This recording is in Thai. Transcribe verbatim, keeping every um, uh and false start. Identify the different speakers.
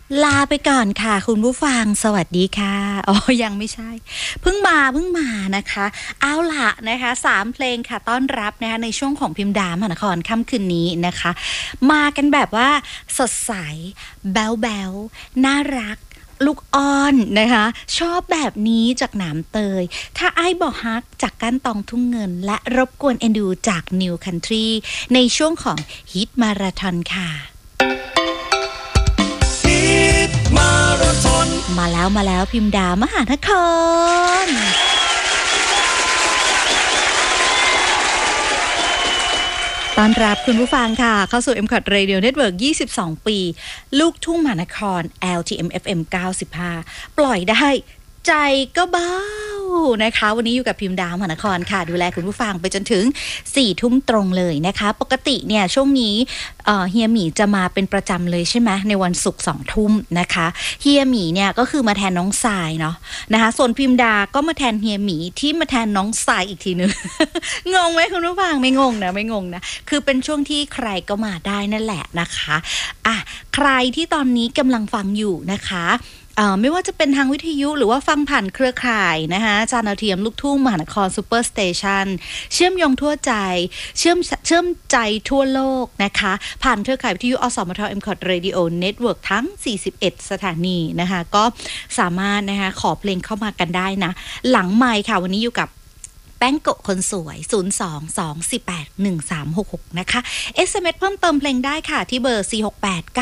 Speaker 1: ลาไปก่อนค่ะคุณผู้ฟังสวัสดีค่ะอ๋อยังไม่ใช่เพิ่งมาเพิ่งมานะคะเอาล่ะนะคะสามเพลงค่ะต้อนรับนะคะในช่วงของพิมพ์ดามหานครค่ำคืนนี้นะคะมากันแบบว่าสดใสแบ๊วแบ๊วน่ารักลูกอ้อนนะคะชอบแบบนี้จากหนามเตยถ้าไอ้บอกฮักจากก้านตองทุ่งเงินและรบกวนเอ็นดูจาก New Country ในช่วงของฮิตมาราธอนค่ะมาแล้วมาแล้วพิมพ์ดามหานครต้อนรับคุณผู้ฟังค่ะเข้าสู่ เอ็ม ซี โอ ที Radio Network ยี่สิบสองปีลูกทุ่งมหานคร แอล ที เอ็ม เอฟ เอ็ม เก้าสิบห้าปล่อยได้ใจก็เบานะคะวันนี้อยู่กับพิมพ์ดาวมหานครค่ะดูแลคุณผู้ฟังไปจนถึงสี่ทุ่มตรงเลยนะคะปกติเนี่ยช่วงนี้เอ่อเฮียหมีจะมาเป็นประจำเลยใช่ไหมในวันศุกร์สองทุ่มนะคะเฮียหมีเนี่ยก็คือมาแทนน้องทรายเนาะนะคะส่วนพิมพ์ดาก็มาแทนเฮียหมีที่มาแทนน้องทรายอีกทีนึง งงไหมคุณผู้ฟังไม่งงนะไม่งงนะคือเป็นช่วงที่ใครก็มาได้นั่นแหละนะคะอ่ะใครที่ตอนนี้กำลังฟังอยู่นะคะไม่ว่าจะเป็นทางวิทยุหรือว่าฟังผ่านเครือข่ายนะคะจานดาวเทียมลูกทุ่งมหานครซูเปอร์สเตชันเชื่อมโยงทั่วใจเชื่อมเชื่อมใจทั่วโลกนะคะผ่านเครือข่ายวิทยุอสมท เอ็ม ซี โอ ที Radio Network ทั้งสี่สิบเอ็ดสถานีนะคะก็สามารถนะคะขอเพลงเข้ามากันได้นะหลังไมค์ค่ะวันนี้อยู่กับแป้งโกะคนสวยศูนย์ สอง สอง สี่ แปด หนึ่ง สาม หก หกนะคะ เอส เอ็ม เอส เพิ่มเติมเพลงได้ค่ะที่เบอร์สี่ หก แปด